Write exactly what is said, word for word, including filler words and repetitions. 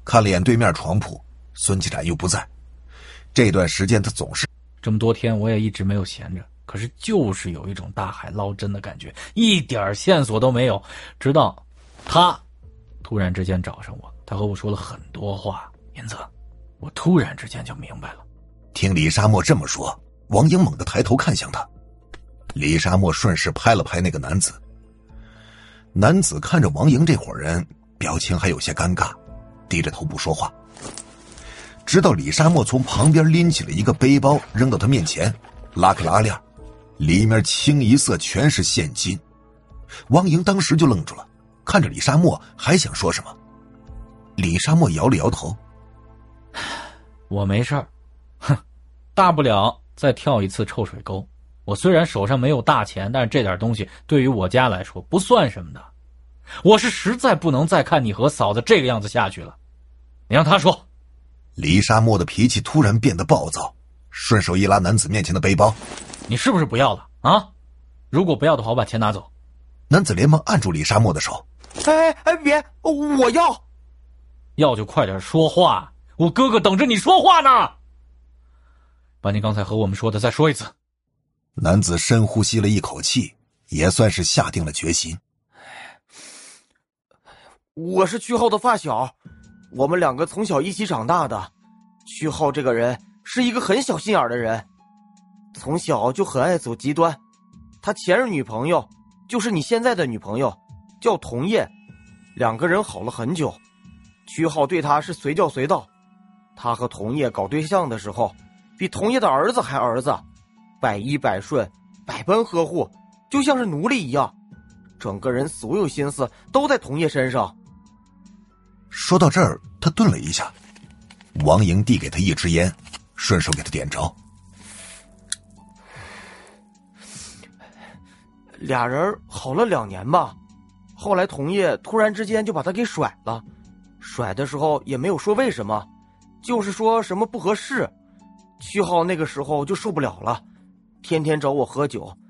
看了眼对面床铺，孙继展又不在。这段时间他总是…… 这么多天我也一直没有闲着，可是就是有一种大海捞针的感觉，一点线索都没有。直到他突然之间找上我，他和我说了很多话，因此我突然之间就明白了。 听李沙漠这么说，王英猛地抬头看向他。李沙漠顺势拍了拍那个男子。男子看着王莹这伙人，表情还有些尴尬，低着头不说话。直到李沙漠从旁边拎起了一个背包扔到他面前，拉开拉链，里面清一色全是现金。王莹当时就愣住了，看着李沙漠还想说什么。李沙漠摇了摇头， 我没事儿，哼，大不了再跳一次臭水沟。我虽然手上没有大钱，但是这点东西对于我家来说不算什么的。我是实在不能再看你和嫂子这个样子下去了。你让他说。 李沙漠的脾气突然变得暴躁，顺手一拉男子面前的背包。 你是不是不要了啊？如果不要的话，我把钱拿走。 男子连忙按住李沙漠的手。 哎哎别，我要。 要就快点说话，我哥哥等着你说话呢。把你刚才和我们说的再说一次。 男子深呼吸了一口气，也算是下定了决心。 我是曲浩的发小，我们两个从小一起长大的。曲浩这个人是一个很小心眼的人，从小就很爱走极端。他前任女朋友就是你现在的女朋友，叫童叶，两个人好了很久。曲浩对他是随叫随到，他和童叶搞对象的时候，比童叶的儿子还儿子，百依百顺，百般呵护，就像是奴隶一样，整个人所有心思都在童叶身上。 说到这儿，他顿了一下，王莹递给他一支烟，顺手给他点着。 俩人好了两年吧，后来童叶突然之间就把他给甩了，甩的时候也没有说为什么，就是说什么不合适。曲浩那个时候就受不了了，天天找我喝酒，